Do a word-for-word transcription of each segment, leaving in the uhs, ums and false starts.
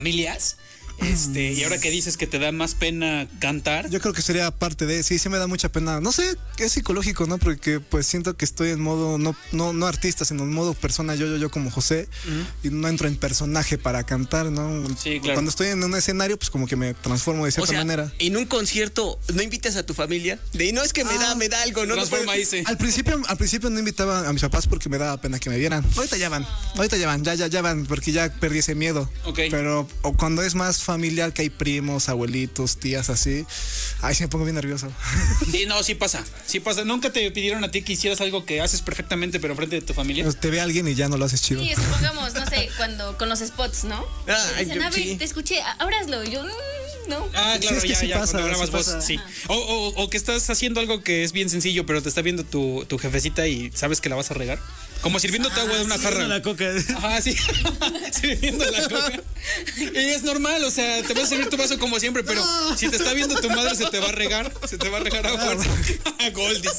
familias. Este, y ahora que dices que te da más pena cantar. Yo creo que sería parte de, sí, sí me da mucha pena. No sé, es psicológico, ¿no? Porque pues siento que estoy en modo, no, no, no artista, sino en modo persona, yo, yo, yo como José, uh-huh. Y no entro en personaje para cantar, ¿no? Sí, claro. Cuando estoy en un escenario, pues como que me transformo de cierta o sea, manera. En un concierto, ¿no invitas a tu familia? De no es que me ah, da, me da algo, ¿no? Transforma ahí, sí. Al principio, al principio no invitaba a mis papás porque me daba pena que me vieran. Ahorita ya van, ahorita ya van, ya, ya, ya van, porque ya perdí ese miedo. Ok. Pero o cuando es más familiar, que hay primos, abuelitos, tías, así, ay, sí me pongo bien nervioso. Sí, no, sí pasa, sí pasa. ¿Nunca te pidieron a ti que hicieras algo que haces perfectamente, pero frente de tu familia? Te ve alguien y ya no lo haces chido. Sí, supongamos, no sé, cuando con los spots, ¿no? Ah, dicen, yo, a ver, sí. te escuché, ahora hazlo. Y yo, no. Ah, claro, sí, es que ya, sí ya, pasa, cuando grabas sí voz, pasa. sí. O, o, o que estás haciendo algo que es bien sencillo, pero te está viendo tu, tu jefecita y sabes que la vas a regar. Como sirviéndote ah, agua de una sí, jarra. La coca. Ajá, sí. Sirviendo la coca. Y es normal, o sea, te vas a servir tu vaso como siempre, pero no. Si te está viendo tu madre, se te va a regar. Se te va a regar agua. Goldis.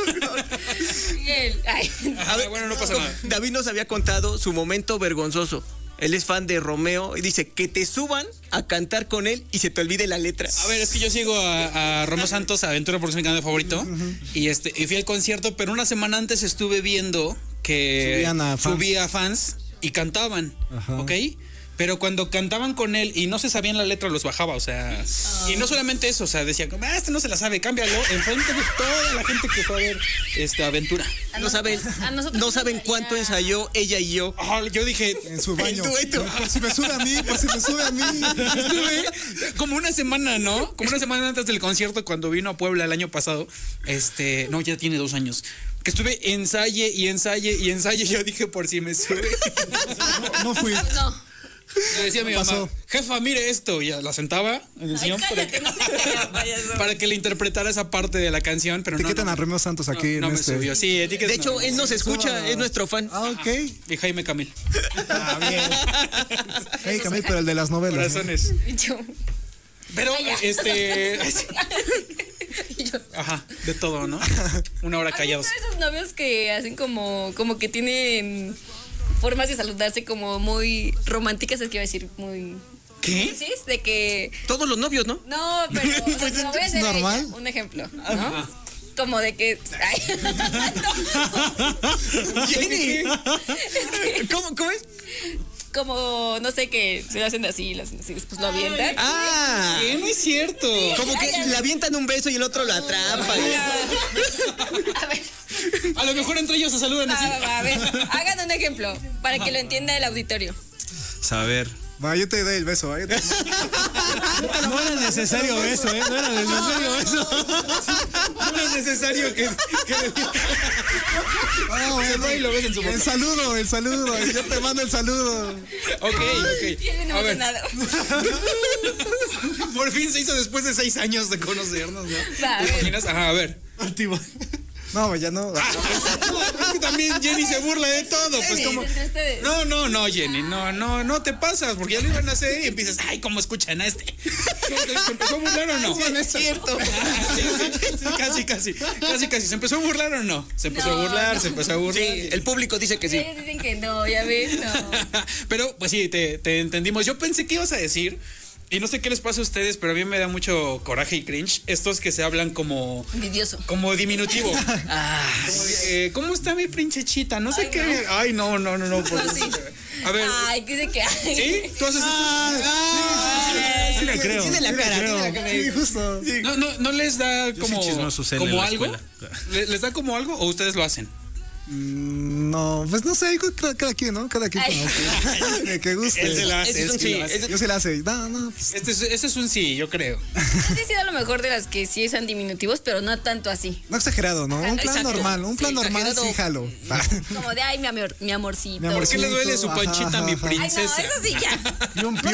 Ay. Ajá, bueno, no pasa nada. David nos había contado su momento vergonzoso. Él es fan de Romeo y dice que te suban a cantar con él y se te olvide la letra. A ver, es que yo sigo a, a Romeo Santos, Aventura, porque es mi canal favorito. Uh-huh. Y este y fui al concierto, pero una semana antes estuve viendo que a fans. subía a fans y cantaban. Ajá. ¿Ok? Pero cuando cantaban con él y no se sabían la letra, los bajaba, o sea... Oh. Y no solamente eso, o sea, decía, ah, este no se la sabe, cámbialo, enfrente de toda la gente que fue a ver esta aventura. No saben, no saben cuánto ensayó ella y yo. Oh, yo dije... En su baño. El dueto. Por si me sube a mí, por si me sube a mí. Estuve como una semana, ¿no? Como una semana antes del concierto, cuando vino a Puebla el año pasado. Este... No, ya tiene dos años. Que estuve ensaye y ensaye y ensaye. Yo dije, por si me sube. No, no fui. No. Le decía a mi mamá, jefa, mire esto. Y ya la sentaba en el sillón para que, para que le interpretara esa parte de la canción. Pero etiquetan no, no, a Romeo Santos aquí. No, no en me este. subió. Sí, etiquetan. De hecho, él nos escucha, es nuestro fan. Ah, ok. Y Jaime Camil. Ah, bien. Hey, Camil, pero el de las novelas. Corazones. Yo. Pero, este... Ajá, de todo, ¿no? Una hora callados. Hay esos novios que hacen como, como que tienen formas de saludarse como muy románticas, es que iba a decir muy... ¿Qué? Sí, de que... Todos los novios, ¿no? No, pero o sea, Pues se lo voy a es hacer a normal. ella, un ejemplo, ¿no? Ajá. Como de que... Ay, Jenny. ¿Cómo, ¿Cómo es? como, no sé, que se hacen así, las, así después lo avientan. Ah, ¿Qué? No es cierto. como que le avientan un beso y el otro lo atrapa. A ver, A lo mejor entre ellos se saludan así. a, a ver, hagan un ejemplo para que lo entienda el auditorio. Saber. Va, yo te doy el beso. ¿Eh? No era necesario eso, ¿eh? No era necesario eso. No es necesario que... que... Ah, bueno, y lo ves en su boca. el saludo, el saludo. Yo te mando el saludo. Ok, ok. Y él viene A ver. emocionado. Por fin se hizo después de seis años de conocernos, ¿no? Va, a ¿Te ver. imaginas? Ajá, a ver. No, ya no. Es que también Jenny se burla de todo, pues como... Entre ustedes. No, no, no, Jenny, no, no, no te pasas, porque ya lo iban a hacer y empiezas, ay, ¿cómo escuchan a este? ¿Se empezó a burlar o no? Sí, no es cierto. Sí, sí, sí, casi, casi, casi, casi. ¿Se empezó a burlar o no? Se empezó No, a burlar, no. se empezó a burlar. Sí, el público dice que sí. Ellos dicen que no, ya ves, no. Pero, pues sí, te, te entendimos. Yo pensé que ibas a decir... Y no sé qué les pasa a ustedes, pero a mí me da mucho coraje y cringe. Estos que se hablan como... Envidioso. Como diminutivo. Ah, como de, eh, ¿cómo está mi princesita? No sé Ay, qué. no. Ay, no, no, no, no. Por No, sí. A ver. Ay, que dice que... ¿Sí? ¿Tú haces eso? Ah, sí le creo. Tiene la sí le cara, creo. tiene la cara. Sí, justo. No, no, ¿no les da Yo como, soy chismoso, Cel, en como la algo? escuela. ¿Le- ¿Les da como algo o ustedes lo hacen? Mm, No, pues no sé, cada, cada quien, ¿no? Cada quien Ay. como que, que guste. Él se la hace. Ese es un es que sí, lo hace. ese- Yo se la hace. No, no, pues, Este es, este es un sí, yo creo. Sí, he sido a lo mejor de las que sí usan diminutivos, pero no tanto así. no exagerado, ¿no? Un plan Exacto. normal, un plan Sí, normal, exagerado. sí, jalo. Como de, ay, mi amor, mi amorcito. Mi ¿Por qué amorcito. le duele su Ajá, panchita a mi ajá. Ay, no, princesa? eso sí ya. Pium, pium.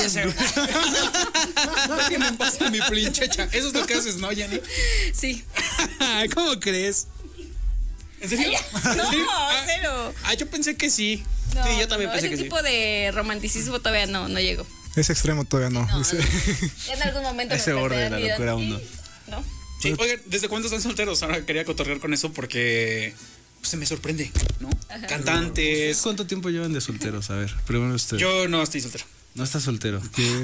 ¿Qué me pasa mi princesa? Eso es lo que haces, ¿no, Jenny? Sí. ¿Cómo crees? ¿En serio? No, ¿Sí? Ah, cero. Ah, yo pensé que sí. No, Sí, yo también no, pensé ese que sí. tipo de romanticismo todavía no, no llego. Ese extremo todavía no. No, Ese- no. Ya en algún momento Ese me borde de la plantean, locura dirán, uno. "Sí", ¿no? Sí, oigan, ¿desde cuándo están solteros? Ahora quería cotorrear con eso porque pues, se me sorprende, ¿no? Cantantes. ¿Cuánto tiempo llevan de solteros? A ver, primero usted. Yo no estoy soltero. No estás soltero. Que